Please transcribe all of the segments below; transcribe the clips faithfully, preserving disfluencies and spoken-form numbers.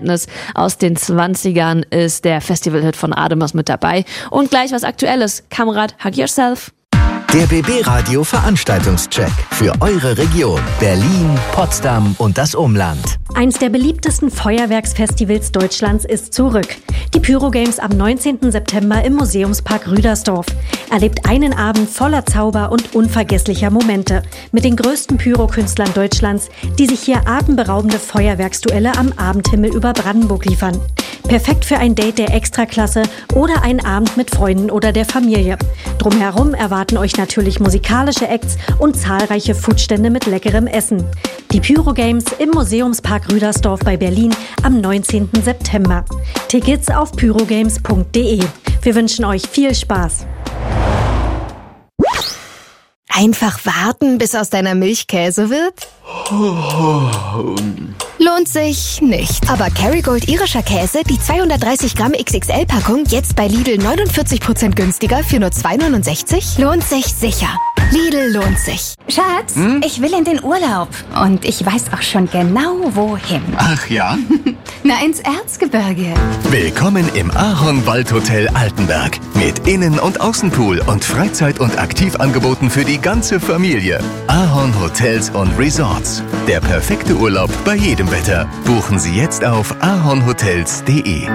Erlebnis aus den zwanzigern ist der Festivalhit von Ademers mit dabei. Und gleich was Aktuelles. Kamerad, hug yourself. Der B B Radio Veranstaltungscheck für eure Region Berlin, Potsdam und das Umland. Eins der beliebtesten Feuerwerksfestivals Deutschlands ist zurück. Die Pyro Games am neunzehnten September im Museumspark Rüdersdorf. Erlebt einen Abend voller Zauber und unvergesslicher Momente mit den größten Pyrokünstlern Deutschlands, die sich hier atemberaubende Feuerwerksduelle am Abendhimmel über Brandenburg liefern. Perfekt für ein Date der Extraklasse oder einen Abend mit Freunden oder der Familie. Drumherum erwarten euch natürlich musikalische Acts und zahlreiche Foodstände mit leckerem Essen. Die Pyro Games im Museumspark Rüdersdorf bei Berlin am neunzehnten September. Tickets auf pyrogames punkt de. Wir wünschen euch viel Spaß. Einfach warten, bis aus deiner Milch Käse wird? Lohnt sich nicht. Aber Kerrygold irischer Käse, die zweihundertdreißig Gramm X X L-Packung, jetzt bei Lidl neunundvierzig Prozent günstiger für nur zwei neunundsechzig? Lohnt sich sicher. Lidl lohnt sich. Schatz, Hm? ich will in den Urlaub. Und ich weiß auch schon genau, wohin. Ach ja? Na, ins Erzgebirge. Willkommen im Ahorn-Waldhotel Altenberg. Mit Innen- und Außenpool und Freizeit- und Aktivangeboten für die ganze Familie. Ahorn Hotels und Resorts. Der perfekte Urlaub bei jedem Wetter. Buchen Sie jetzt auf ahornhotels punkt de.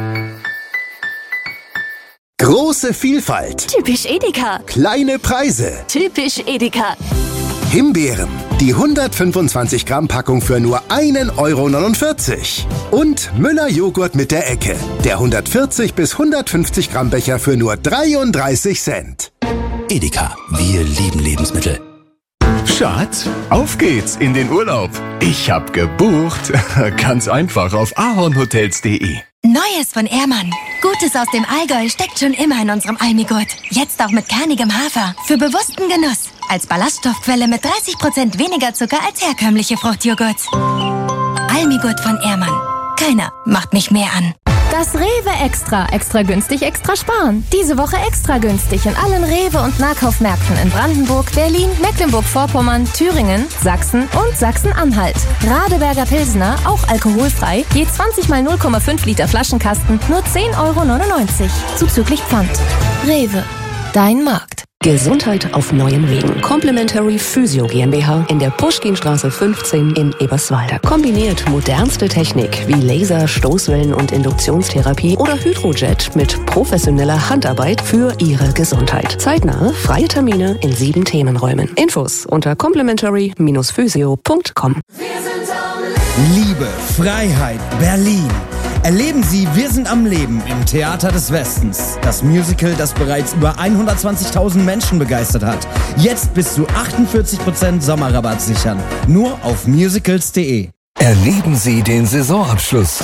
Große Vielfalt. Typisch Edeka. Kleine Preise. Typisch Edeka. Himbeeren. Die hundertfünfundzwanzig Gramm Packung für nur ein Euro neunundvierzig. Und Müller Joghurt mit der Ecke. Der hundertvierzig bis hundertfünfzig Gramm Becher für nur dreiunddreißig Cent. Edeka. Wir lieben Lebensmittel. Schatz, auf geht's in den Urlaub. Ich hab gebucht. Ganz einfach auf ahornhotels punkt de. Neues von Ehrmann. Gutes aus dem Allgäu steckt schon immer in unserem Almigurt. Jetzt auch mit kernigem Hafer. Für bewussten Genuss. Als Ballaststoffquelle mit dreißig Prozent weniger Zucker als herkömmliche Fruchtjoghurts. Almigurt von Ehrmann. Keiner macht mich mehr an. Das Rewe Extra. Extra günstig, extra sparen. Diese Woche extra günstig in allen Rewe- und Nahkaufmärkten in Brandenburg, Berlin, Mecklenburg-Vorpommern, Thüringen, Sachsen und Sachsen-Anhalt. Radeberger Pilsner, auch alkoholfrei, je zwanzig mal null Komma fünf Liter Flaschenkasten, nur zehn Euro neunundneunzig. Zuzüglich Pfand. Rewe. Dein Markt. Gesundheit auf neuem Wegen. Complementary Physio GmbH in der Puschkinstraße fünfzehn in Eberswalde. Kombiniert modernste Technik wie Laser, Stoßwellen und Induktionstherapie oder Hydrojet mit professioneller Handarbeit für Ihre Gesundheit. Zeitnahe freie Termine in sieben Themenräumen. Infos unter complementary Bindestrich physio Punkt com. Liebe, Freiheit, Berlin. Erleben Sie Wir sind am Leben im Theater des Westens. Das Musical, das bereits über hundertzwanzigtausend Menschen begeistert hat. Jetzt bis zu achtundvierzig Prozent Sommerrabatt sichern. Nur auf musicals punkt de. Erleben Sie den Saisonabschluss.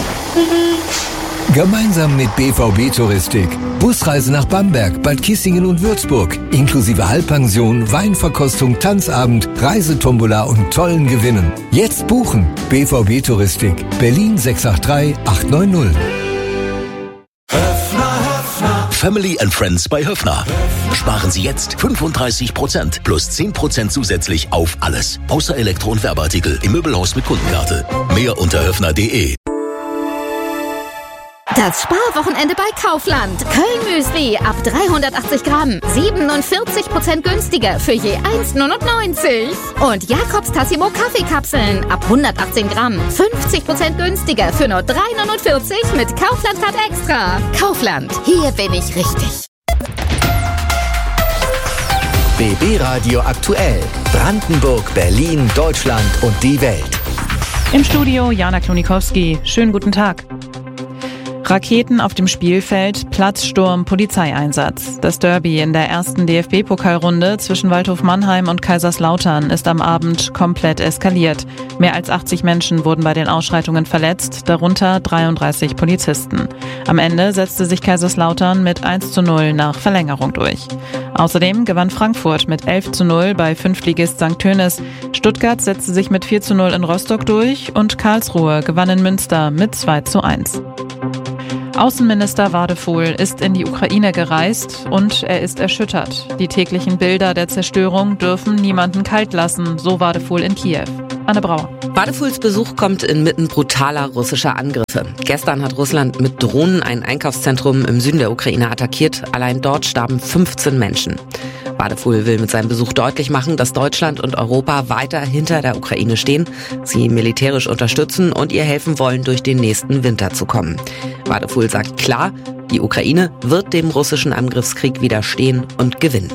Gemeinsam mit B V B Touristik. Busreise nach Bamberg, Bad Kissingen und Würzburg. Inklusive Halbpension, Weinverkostung, Tanzabend, Reisetombola und tollen Gewinnen. Jetzt buchen. B V B Touristik. Berlin sechs acht drei acht neun null. Family and Friends bei Höffner. Sparen Sie jetzt fünfunddreißig Prozent plus zehn Prozent zusätzlich auf alles. Außer Elektro- und Werbeartikel im Möbelhaus mit Kundenkarte. Mehr unter höffner punkt de. Das Sparwochenende bei Kaufland. Köln-Müsli ab dreihundertachtzig Gramm. siebenundvierzig Prozent günstiger für je eins neunundneunzig. Und Jakobs Tassimo Kaffeekapseln ab hundertachtzehn Gramm. fünfzig Prozent günstiger für nur drei neunundvierzig mit Kaufland-Card extra. Kaufland. Hier bin ich richtig. B B Radio aktuell. Brandenburg, Berlin, Deutschland und die Welt. Im Studio Jana Klonikowski. Schönen guten Tag. Raketen auf dem Spielfeld, Platzsturm, Polizeieinsatz. Das Derby in der ersten D F B-Pokalrunde zwischen Waldhof Mannheim und Kaiserslautern ist am Abend komplett eskaliert. Mehr als achtzig Menschen wurden bei den Ausschreitungen verletzt, darunter dreiunddreißig Polizisten. Am Ende setzte sich Kaiserslautern mit eins zu null nach Verlängerung durch. Außerdem gewann Frankfurt mit elf zu null bei Fünftligist Sankt Tönis. Stuttgart setzte sich mit vier zu null in Rostock durch und Karlsruhe gewann in Münster mit zwei zu eins. Außenminister Wadefuhl ist in die Ukraine gereist und er ist erschüttert. Die täglichen Bilder der Zerstörung dürfen niemanden kalt lassen, so Wadefuhl in Kiew. Anne Brauer. Wadefuls Besuch kommt inmitten brutaler russischer Angriffe. Gestern hat Russland mit Drohnen ein Einkaufszentrum im Süden der Ukraine attackiert. Allein dort starben fünfzehn Menschen. Wadeful will mit seinem Besuch deutlich machen, dass Deutschland und Europa weiter hinter der Ukraine stehen, sie militärisch unterstützen und ihr helfen wollen, durch den nächsten Winter zu kommen. Wadeful sagt klar, die Ukraine wird dem russischen Angriffskrieg widerstehen und gewinnen.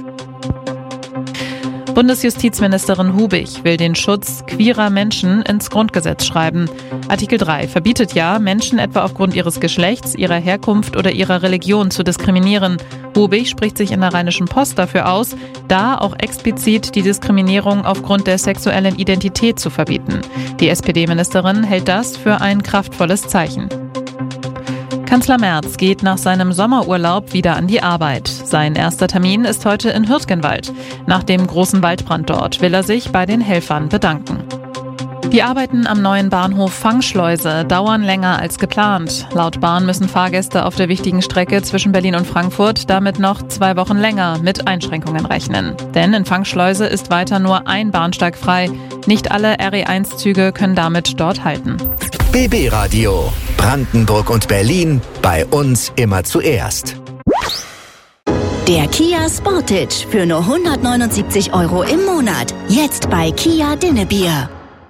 Bundesjustizministerin Hubig will den Schutz queerer Menschen ins Grundgesetz schreiben. Artikel drei verbietet ja, Menschen etwa aufgrund ihres Geschlechts, ihrer Herkunft oder ihrer Religion zu diskriminieren. Hubig spricht sich in der Rheinischen Post dafür aus, da auch explizit die Diskriminierung aufgrund der sexuellen Identität zu verbieten. Die S P D-Ministerin hält das für ein kraftvolles Zeichen. Kanzler Merz geht nach seinem Sommerurlaub wieder an die Arbeit. Sein erster Termin ist heute in Hürtgenwald. Nach dem großen Waldbrand dort will er sich bei den Helfern bedanken. Die Arbeiten am neuen Bahnhof Fangschleuse dauern länger als geplant. Laut Bahn müssen Fahrgäste auf der wichtigen Strecke zwischen Berlin und Frankfurt damit noch zwei Wochen länger mit Einschränkungen rechnen. Denn in Fangschleuse ist weiter nur ein Bahnsteig frei. Nicht alle R E eins Züge können damit dort halten. B B Radio. Brandenburg und Berlin. Bei uns immer zuerst. Der Kia Sportage für nur hundertneunundsiebzig Euro im Monat. Jetzt bei Kia Dinnebier.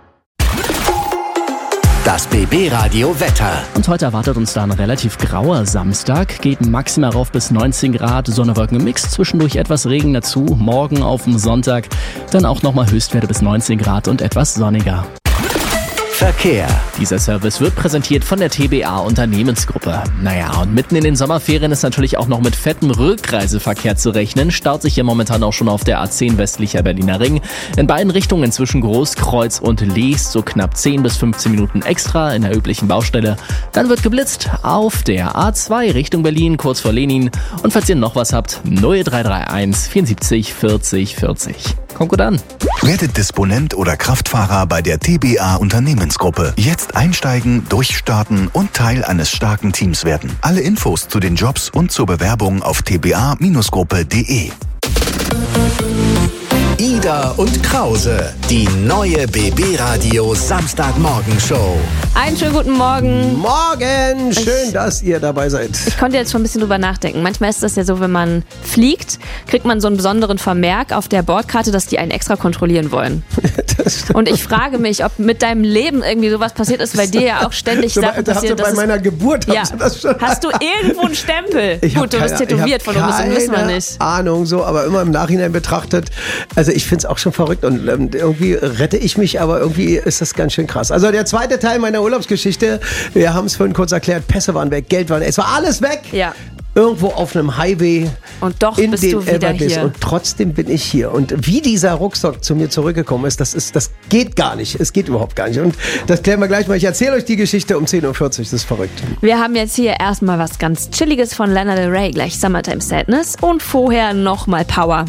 Das B B Radio Wetter. Und heute erwartet uns da ein relativ grauer Samstag. Geht maximal rauf bis neunzehn Grad, Sonne, Wolken im Mix, zwischendurch etwas Regen dazu. Morgen auf dem Sonntag dann auch nochmal Höchstwerte bis neunzehn Grad und etwas sonniger. Verkehr. Dieser Service wird präsentiert von der T B A Unternehmensgruppe. Naja, und mitten in den Sommerferien ist natürlich auch noch mit fettem Rückreiseverkehr zu rechnen. Staut sich hier momentan auch schon auf der A zehn westlicher Berliner Ring. In beiden Richtungen zwischen Großkreuz und Leest so knapp zehn bis fünfzehn Minuten extra in der üblichen Baustelle. Dann wird geblitzt auf der A zwei Richtung Berlin, kurz vor Lenin. Und falls ihr noch was habt, null drei drei eins vierundsiebzig vierzig vierzig. Kommt gut an. Werdet Disponent oder Kraftfahrer bei der T B A Unternehmensgruppe. Jetzt einsteigen, durchstarten und Teil eines starken Teams werden. Alle Infos zu den Jobs und zur Bewerbung auf t b a Bindestrich gruppe punkt de. Ida und Krause, die neue B B Radio Samstagmorgenshow. Einen schönen guten Morgen. Morgen, schön, ich, dass ihr dabei seid. Ich konnte jetzt schon ein bisschen drüber nachdenken. Manchmal ist das ja so, wenn man fliegt, kriegt man so einen besonderen Vermerk auf der Bordkarte, dass die einen extra kontrollieren wollen. Und ich frage mich, ob mit deinem Leben irgendwie sowas passiert ist, weil dir ja auch ständig so, Sachen passieren. Bei meiner Geburt ja. hast du das schon. Hast du irgendwo einen Stempel? Ich Gut, du keine, bist tätowiert, von uns wissen wir nicht. Ahnung, so, aber immer im Nachhinein betrachtet. Also ich finde es auch schon verrückt und ähm, irgendwie rette ich mich, aber irgendwie ist das ganz schön krass. Also der zweite Teil meiner Urlaubsgeschichte, wir haben es vorhin kurz erklärt, Pässe waren weg, Geld war weg, es war alles weg. Ja. Irgendwo auf einem Highway. Und doch in bist den du wieder Everest. hier. Und trotzdem bin ich hier. Und wie dieser Rucksack zu mir zurückgekommen ist, das ist, das geht gar nicht. Es geht überhaupt gar nicht. Und das klären wir gleich mal. Ich erzähle euch die Geschichte um zehn Uhr vierzig. Das ist verrückt. Wir haben jetzt hier erstmal was ganz Chilliges von Lana Del Rey, gleich Summertime Sadness. Und vorher nochmal Power.